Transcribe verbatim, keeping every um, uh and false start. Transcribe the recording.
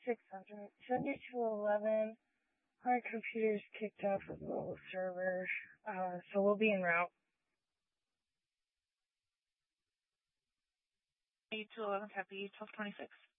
six hundred. seventy-two eleven. Our computer's kicked off of the little server, uh, so we'll be en route. eight two eleven, copy, twelve twenty-six.